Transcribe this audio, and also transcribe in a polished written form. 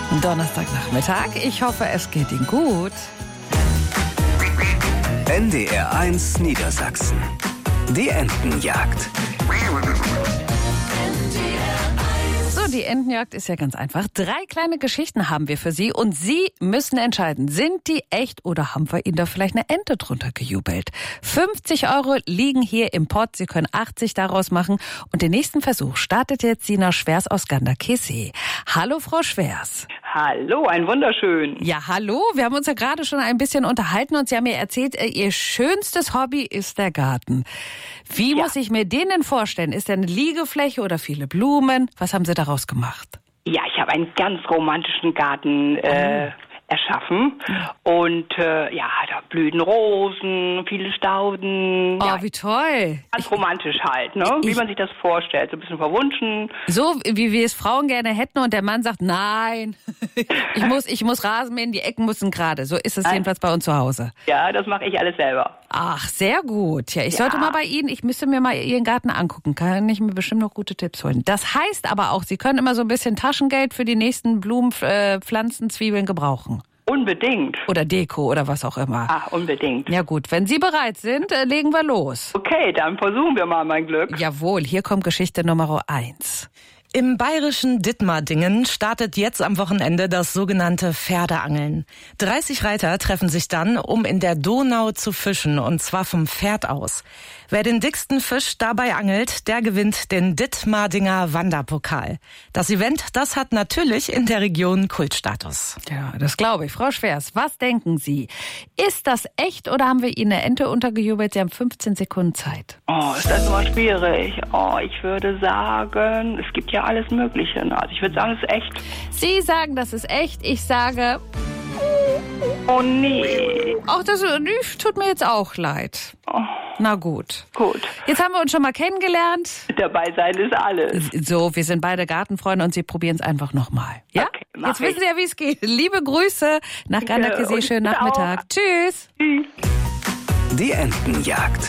Donnerstagnachmittag. Ich hoffe, es geht Ihnen gut. NDR 1 Niedersachsen. Die Entenjagd. So, die Entenjagd ist ja ganz einfach. 3 kleine Geschichten haben wir für Sie und Sie müssen entscheiden, sind die echt oder haben wir Ihnen da vielleicht eine Ente drunter gejubelt? 50 € liegen hier im Pott. Sie können 80 daraus machen. Und den nächsten Versuch startet jetzt Sina Schwers aus Ganderkesee. Hallo, Frau Schwers. Hallo, ein wunderschön. Ja, hallo. Wir haben uns ja gerade schon ein bisschen unterhalten und Sie haben mir erzählt, Ihr schönstes Hobby ist der Garten. Wie muss ich mir den denn vorstellen? Ist der eine Liegefläche oder viele Blumen? Was haben Sie daraus gemacht? Ja, ich habe einen ganz romantischen Garten erschaffen. Und da blühen Rosen, viele Stauden. Oh, ja, wie toll. Ganz romantisch halt, ne? Wie man sich das vorstellt. So ein bisschen verwunschen. So, wie wir es Frauen gerne hätten und der Mann sagt, nein, ich muss Rasen mähen, die Ecken müssen gerade. So ist es jedenfalls bei uns zu Hause. Ja, das mache ich alles selber. Ach, sehr gut. Ja, ich sollte mal bei Ihnen, ich müsste mir mal Ihren Garten angucken. Kann ich mir bestimmt noch gute Tipps holen. Das heißt aber auch, Sie können immer so ein bisschen Taschengeld für die nächsten Blumen, Pflanzen, Zwiebeln gebrauchen. Unbedingt. Oder Deko oder was auch immer. Ach, unbedingt. Ja gut, wenn Sie bereit sind, legen wir los. Okay, dann versuchen wir mal mein Glück. Jawohl, hier kommt Geschichte Nummer 1. Im bayerischen Dithmardingen startet jetzt am Wochenende das sogenannte Pferdeangeln. 30 Reiter treffen sich dann, um in der Donau zu fischen, und zwar vom Pferd aus. Wer den dicksten Fisch dabei angelt, der gewinnt den Dithmardinger Wanderpokal. Das Event, das hat natürlich in der Region Kultstatus. Ja, das glaube ich. Frau Schwers, was denken Sie? Ist das echt oder haben wir Ihnen eine Ente untergejubelt? Sie haben 15 Sekunden Zeit. Oh, ist das immer schwierig. Oh, ich würde sagen, es gibt ja alles Mögliche. Also ich würde sagen, es ist echt. Sie sagen, das ist echt. Ich sage, oh nee. Ach, das tut mir jetzt auch leid. Oh. Na gut. Gut. Jetzt haben wir uns schon mal kennengelernt. Dabei sein ist alles. So, wir sind beide Gartenfreunde und Sie probieren es einfach nochmal. Ja? Okay, jetzt wissen Sie ja, wie es geht. Liebe Grüße nach Ganderkesee. Schönen Nachmittag. Tschüss. Tschüss. Die Entenjagd.